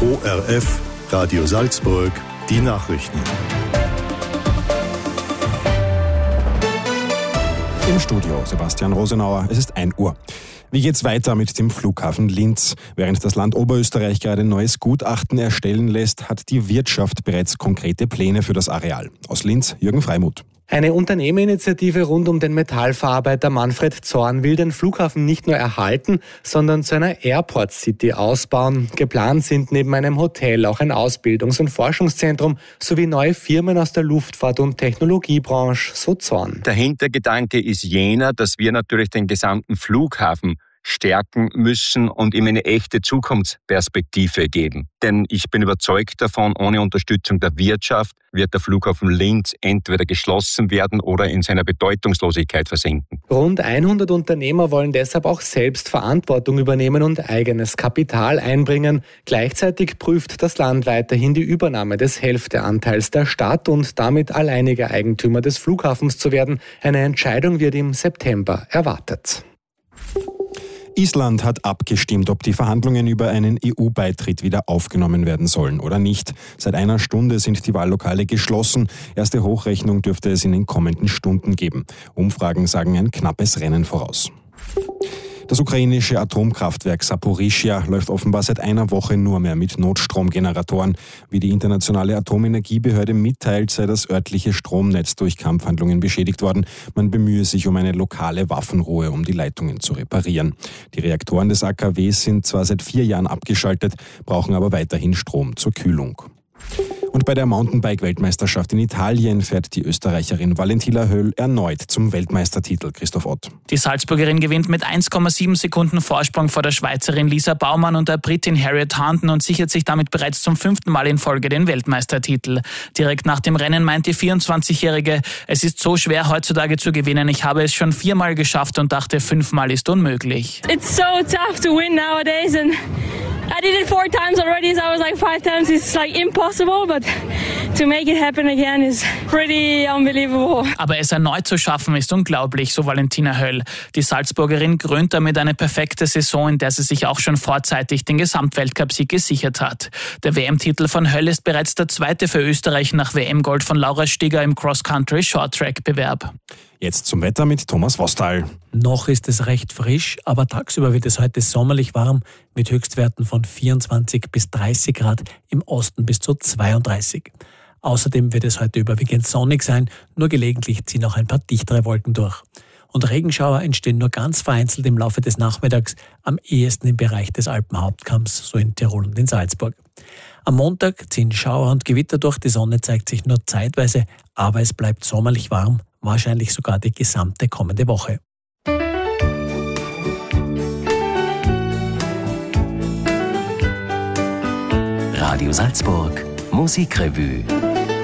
ORF, Radio Salzburg, die Nachrichten. Im Studio Sebastian Rosenauer, es ist 1 Uhr. Wie geht's weiter mit dem Flughafen Linz? Während das Land Oberösterreich gerade ein neues Gutachten erstellen lässt, hat die Wirtschaft bereits konkrete Pläne für das Areal. Aus Linz, Jürgen Freimuth. Eine Unternehmerinitiative rund um den Metallverarbeiter Manfred Zorn will den Flughafen nicht nur erhalten, sondern zu einer Airport City ausbauen. Geplant sind neben einem Hotel auch ein Ausbildungs- und Forschungszentrum sowie neue Firmen aus der Luftfahrt- und Technologiebranche, so Zorn. Der Hintergedanke ist jener, dass wir natürlich den gesamten Flughafen stärken müssen und ihm eine echte Zukunftsperspektive geben. Denn ich bin überzeugt davon, ohne Unterstützung der Wirtschaft wird der Flughafen Linz entweder geschlossen werden oder in seiner Bedeutungslosigkeit versinken. Rund 100 Unternehmer wollen deshalb auch selbst Verantwortung übernehmen und eigenes Kapital einbringen. Gleichzeitig prüft das Land weiterhin die Übernahme des Hälfteanteils der Stadt und damit alleiniger Eigentümer des Flughafens zu werden. Eine Entscheidung wird im September erwartet. Island hat abgestimmt, ob die Verhandlungen über einen EU-Beitritt wieder aufgenommen werden sollen oder nicht. Seit einer Stunde sind die Wahllokale geschlossen. Erste Hochrechnung dürfte es in den kommenden Stunden geben. Umfragen sagen ein knappes Rennen voraus. Das ukrainische Atomkraftwerk Saporischschja läuft offenbar seit einer Woche nur mehr mit Notstromgeneratoren. Wie die internationale Atomenergiebehörde mitteilt, sei das örtliche Stromnetz durch Kampfhandlungen beschädigt worden. Man bemühe sich um eine lokale Waffenruhe, um die Leitungen zu reparieren. Die Reaktoren des AKWs sind zwar seit 4 Jahren abgeschaltet, brauchen aber weiterhin Strom zur Kühlung. Und bei der Mountainbike-Weltmeisterschaft in Italien fährt die Österreicherin Valentina Höll erneut zum Weltmeistertitel. Christoph Ott. Die Salzburgerin gewinnt mit 1,7 Sekunden Vorsprung vor der Schweizerin Lisa Baumann und der Britin Harriet Harnden und sichert sich damit bereits zum 5. Mal in Folge den Weltmeistertitel. Direkt nach dem Rennen meint die 24-Jährige, es ist so schwer heutzutage zu gewinnen. Ich habe es schon 4 Mal geschafft und dachte, 5 Mal ist unmöglich. It's so tough to win nowadays and I did it 4 times already, so I was like 5 times it's like impossible, but to make it happen again is pretty unbelievable. Aber es erneut zu schaffen ist unglaublich, so Valentina Höll. Die Salzburgerin krönt damit eine perfekte Saison, in der sie sich auch schon vorzeitig den Gesamtweltcupsieg gesichert hat. Der WM-Titel von Höll ist bereits der 2. für Österreich nach WM-Gold von Laura Stieger im Cross-Country-Short-Track-Bewerb. Jetzt zum Wetter mit Thomas Vostal. Noch ist es recht frisch, aber tagsüber wird es heute sommerlich warm mit Höchstwerten von 24 bis 30 Grad, im Osten bis zu 32. Außerdem wird es heute überwiegend sonnig sein, nur gelegentlich ziehen auch ein paar dichtere Wolken durch. Und Regenschauer entstehen nur ganz vereinzelt im Laufe des Nachmittags, am ehesten im Bereich des Alpenhauptkamms, so in Tirol und in Salzburg. Am Montag ziehen Schauer und Gewitter durch, die Sonne zeigt sich nur zeitweise, aber es bleibt sommerlich warm, wahrscheinlich sogar die gesamte kommende Woche. Radio Salzburg, Musikrevue.